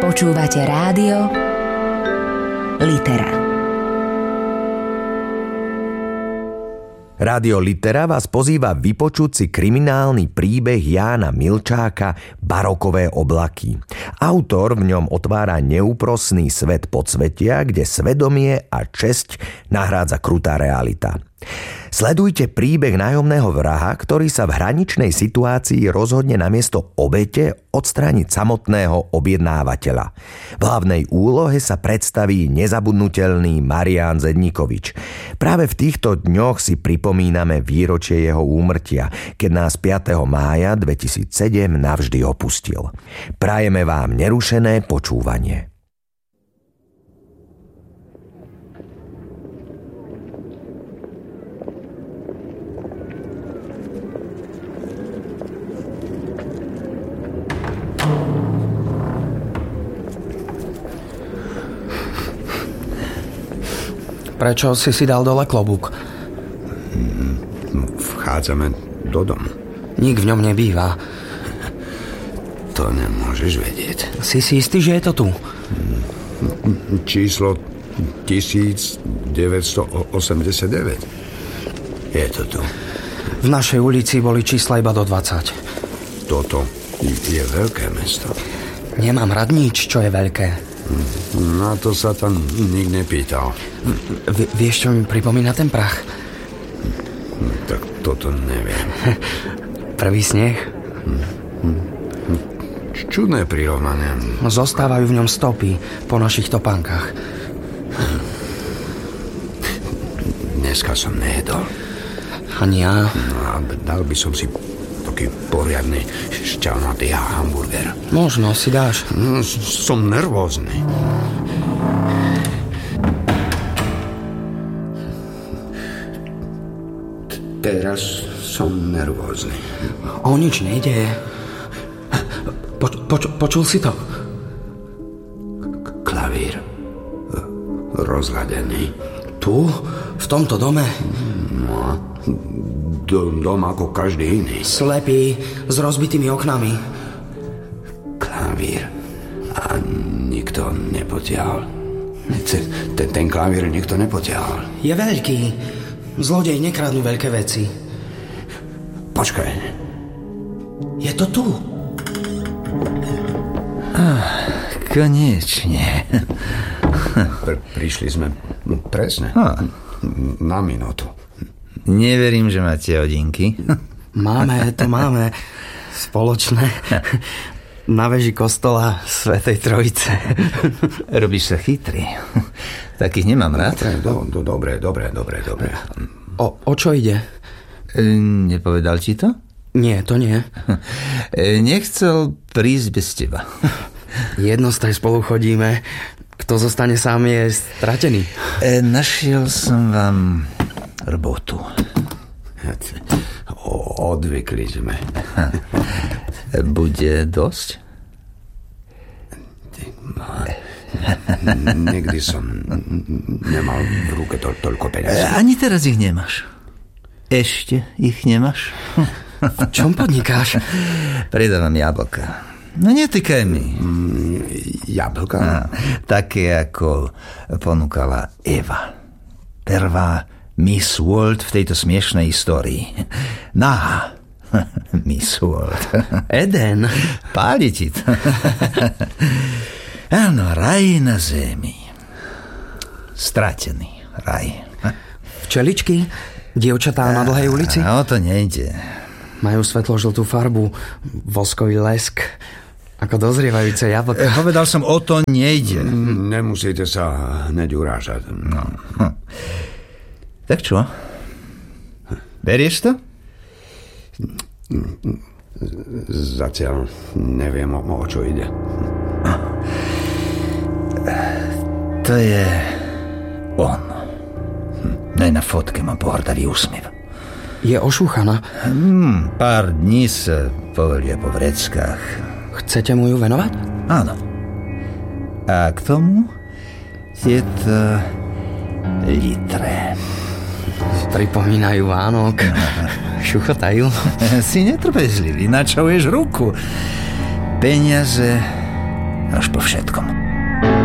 Počúvate rádio Litera. Rádio Litera vás pozýva vypočuť si kriminálny príbeh Jána Milčáka Barokové oblaky. Autor v ňom otvára neúprosný svet podsvetia, kde svedomie a česť nahrádza krutá realita. Sledujte príbeh nájomného vraha, ktorý sa v hraničnej situácii rozhodne namiesto obete odstrániť samotného objednávateľa. V hlavnej úlohe sa predstaví nezabudnutelný Marián Zedníkovič. Práve v týchto dňoch si pripomíname výročie jeho úmrtia, keď nás 5. mája 2007 navždy opustil. Prajeme vám nerušené počúvanie. Prečo si dal dole klobúk? Vchádzame do domu. Nik v ňom nebýva. To nemôžeš vedieť. Si istý, že je to tu? Číslo 1989. Je to tu. V našej ulici boli čísla iba do 20. Toto je veľké mesto. Nemám rád nič, čo je veľké. Na to sa tam nik nepýtal. Vieš, čo mi pripomína ten prach? Tak toto neviem. Prvý sneh? Čudné prirovnanie. Zostávajú v ňom stopy po našich topánkach. Dneska som nejedol. Ani ja. No a dal by som si taký poriadny šťavnatý hamburger. Možno si dáš. Som nervózny. Teraz som nervózny. O nič nejde. Počul si to? Klavír. Rozladený. Tu? V tomto dome? No, dom ako každý iný. Slepý, s rozbitými oknami. Klavír. A nikto nepotiahol. Ten klavír nikto nepotiahol. Je veľký. Zlodej nekradnú veľké veci. Počkaj. Je to tu. Konečne. Prišli sme presne. Na minútu. Neverím, že máte hodinky. Máme. Spoločné. Na veži kostola Svätej Trojice. Robíš sa chytrý. Takých nemám rád. Dobre. O čo ide? Nepovedal ti to? Nie, to nie. Nechcel prísť bez teba. Jednostaj spolu chodíme. Kto zostane sám, je stratený. Našiel som vám robotu. Odvykli sme. Bude dosť? Nikdy som nemal v ruke toľko peniazí. Ani teraz ich nemáš. Ešte ich nemáš? V čom podnikáš? Predávam jablka. No netýkaj mi. Jablka? Také ako ponúkala Eva. Prvá Miss World v tejto smiešnej histórii. Nahá Miss World. Eden. Páli ti to. Áno, raj na zemi. Stratený raj. Včeličky? Dievčatá na dlhej ulici? O to nejde. Majú svetlo-žltú farbu, voskový lesk, ako dozrievajúce jablka. Povedal som, o to nejde. Nemusíte sa hneď urážať. No. Tak čo? Berieš to? Zatiaľ neviem, o čo ide. To je on. Aj na fotke má pohrdavý úsmev. Je ošúchaná. Pár dní sa povelia po vreckách. Chcete mu ju venovať? Áno. A k tomu tieto litre. Pripomínajú Vánok. Šuchotajú. Si netrpezlivý, načahuješ ruku. Peniaze až po všetkom.